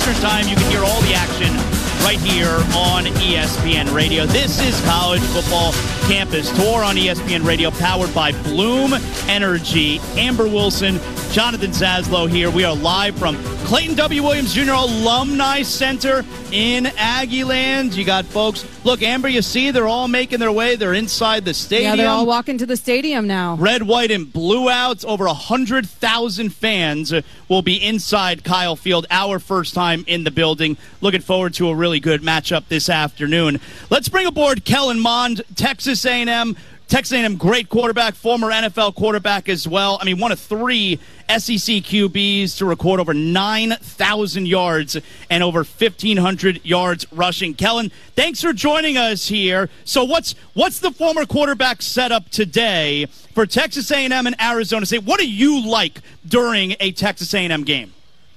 Eastern Time. You can hear all the action right here on ESPN Radio. This is College Football Campus Tour on ESPN Radio, powered by Bloom Energy. Amber Wilson, Jonathan Zaslow here. We are live from Clayton W. Williams Jr. Alumni Center in Aggieland. You got folks. Look, Amber, you see they're all making their way. They're inside the stadium. Yeah, they're all walking to the stadium now. Red, white, and blue outs. Over 100,000 fans will be inside Kyle Field. Our first time in the building. Looking forward to a really good matchup this afternoon. Let's bring aboard Kellen Mond, Texas A&M. Texas A&M, great quarterback, former NFL quarterback as well. I mean, one of 3 SEC QBs to record over 9,000 yards and over 1,500 yards rushing. Kellen, thanks for joining us here. So what's the former quarterback setup today for Texas A&M and Arizona State? What do you like during a Texas A&M game?